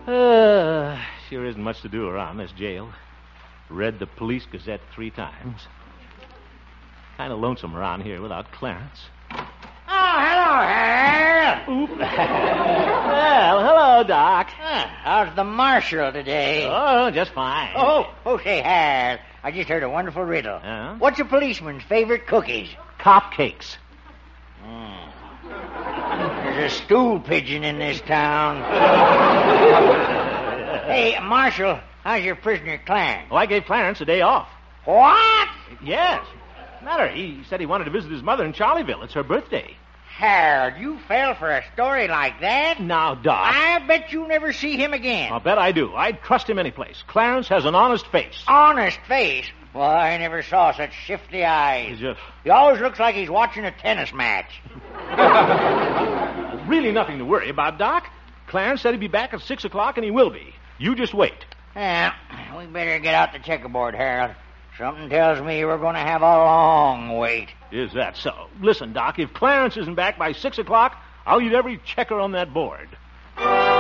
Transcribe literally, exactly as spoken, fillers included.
Uh, sure isn't much to do around this jail. Read the Police Gazette three times. Kind of lonesome around here without Clarence. Oh, hello, Harold. Oop. Well, hello, Doc. Huh, how's the marshal today? Oh, just fine. Oh, oh, say, Harold, I just heard a wonderful riddle. Uh-huh. What's a policeman's favorite cookies? Cop cakes. Mm. There's a stool pigeon in this town. Hey, Marshal, how's your prisoner Clarence? Oh, I gave Clarence a day off. What? Yes. Matter. He said he wanted to visit his mother in Charlieville. It's her birthday. Harold, you fell for a story like that? Now, Doc. I bet you never see him again. I'll bet I do. I'd trust him any place. Clarence has an honest face. Honest face? Well, I never saw such shifty eyes. He's just... He always looks like he's watching a tennis match. Really nothing to worry about, Doc. Clarence said he'd be back at six o'clock, and he will be. You just wait. Well, we better get out the checkerboard, Harold. Something tells me we're going to have a long wait. Is that so? Listen, Doc, if Clarence isn't back by six o'clock, I'll eat every checker on that board.